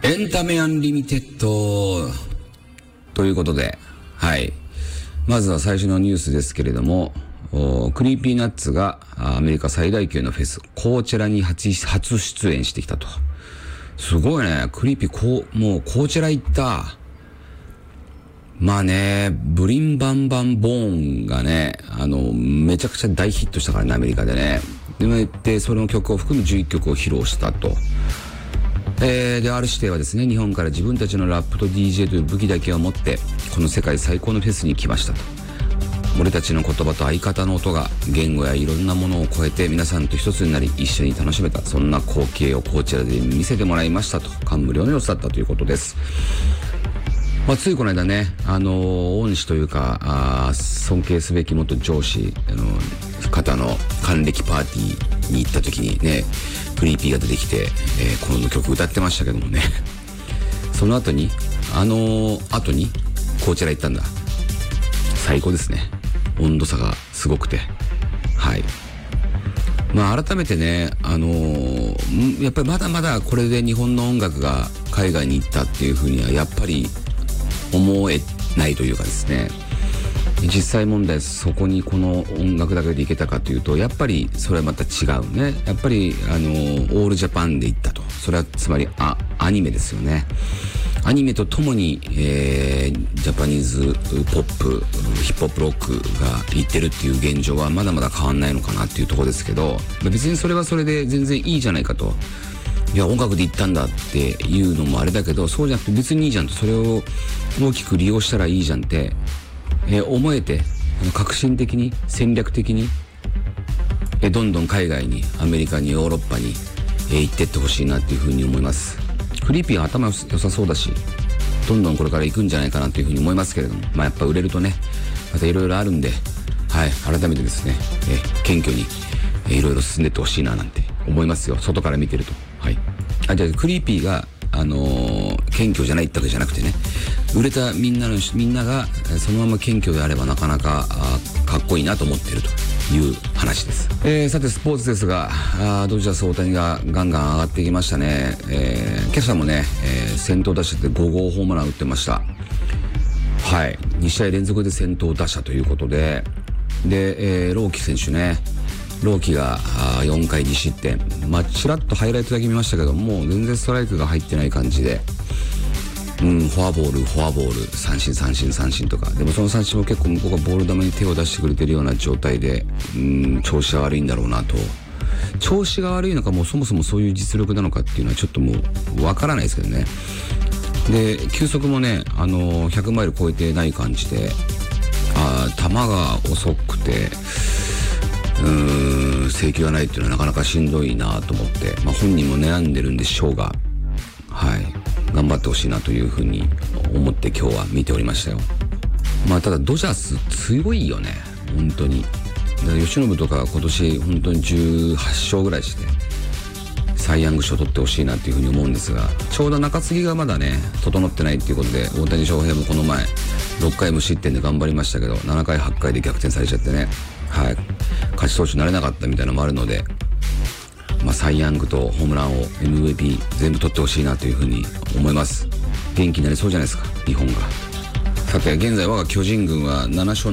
エンタメアンリミテッドということで、はい。まずは最初のニュースですけれども、クリーピーナッツがアメリカ最大級のフェス、コーチェラに初出演してきたと。すごいね。クリーピーもうコーチェラ行った。まあね、ブリンバンバンボーンがね、めちゃくちゃ大ヒットしたからね、アメリカでね。で、その曲を含む11曲を披露したと。で、R 指定はですね、日本から自分たちのラップと DJ という武器だけを持って、この世界最高のフェスに来ましたと。俺たちの言葉と相方の音が言語やいろんなものを超えて皆さんと一つになり一緒に楽しめた、そんな光景をこちらで見せてもらいましたと、感無量の様子だったということです。まあ、ついこの間ね、恩師というか、尊敬すべき元上司、方の還暦パーティーに行った時にね、クリーピーが出てきて、この曲歌ってましたけどもね。その後に、こちら行ったんだ。最高ですね。温度差がすごくて。はい。まあ改めてね、やっぱりまだまだこれで日本の音楽が海外に行ったっていうふうにはやっぱり思えないというかですね、実際問題そこにこの音楽だけでいけたかというと、やっぱりそれはまた違うね。やっぱりオールジャパンで行ったと。それはつまりアニメですよね。アニメとともに、ジャパニーズポップ、ヒップホップロックがいってるっていう現状はまだまだ変わんないのかなっていうところですけど、別にそれはそれで全然いいじゃないかと。いや、音楽で行ったんだっていうのもあれだけど、そうじゃなくて別にいいじゃんと。それを大きく利用したらいいじゃんって、思えて、革新的に、戦略的に、どんどん海外に、アメリカに、ヨーロッパに、行ってってほしいなっていうふうに思います。クリーピーは頭良さそうだし、どんどんこれから行くんじゃないかなというふうに思いますけれども、まあやっぱ売れるとね、またいろいろあるんで、はい、改めてですね、謙虚に、いろいろ進んでってほしいななんて思いますよ。外から見てると。はい。じゃあクリーピーが、謙虚じゃないってわけじゃなくてね、売れたみんながそのまま謙虚であればなかなかかっこいいなと思っているという話です。さてスポーツですが、ドジャース大谷がガンガン上がってきましたね。今朝もね、先頭打者で5号ホームラン打ってました。はい。2試合連続で先頭打者ということで、で、ローキ選手ね、ローキが4回2失点。まあ、ちらっとハイライトだけ見ましたけど、もう全然ストライクが入ってない感じで、フォアボール、三振とか。でもその三振も結構向こうがボール球に手を出してくれてるような状態で、調子が悪いんだろうなと。調子が悪いのか、もうそもそもそういう実力なのかっていうのはちょっともうわからないですけどね。で、球速もね、100マイル超えてない感じで、球が遅くて、制球がないっていうのはなかなかしんどいなと思って、まあ本人も悩んでるんでしょうが、はい、頑張ってほしいなというふうに思って今日は見ておりましたよ。まあただドジャース強いよね、本当に。吉信とか今年本当に18勝ぐらいしてサイ・ヤング賞取ってほしいなっていうふうに思うんですが、ちょうど中継ぎがまだね整ってないっていうことで、大谷翔平もこの前6回無失点で頑張りましたけど、7回8回で逆転されちゃってね、はい、勝ち投手になれなかったみたいなのもあるので、まあ、サイ・ヤングとホームランを MVP 全部取ってほしいなというふうに思います。元気になりそうじゃないですか、日本が。さて現在我が巨人軍は7勝